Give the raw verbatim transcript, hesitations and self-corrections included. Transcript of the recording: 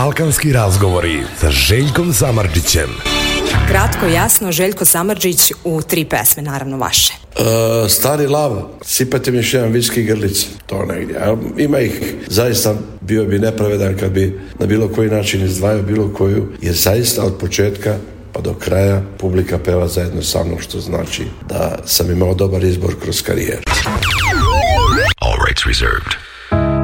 Balkanski razgovori sa Željkom Samardžićem. Kratko, jasno, Željko Samardžić u tri pesme, naravno vaše. Uh, stari lav, sipate mi još jedan viski grlic, to negdje. A ima ih, zaista bio bi nepravedan kad bi na bilo koji način izdvajao bilo koju, jer zaista od početka pa do kraja publika peva zajedno sa mnom, što znači da sam imao dobar izbor kroz karijeru. All rights reserved.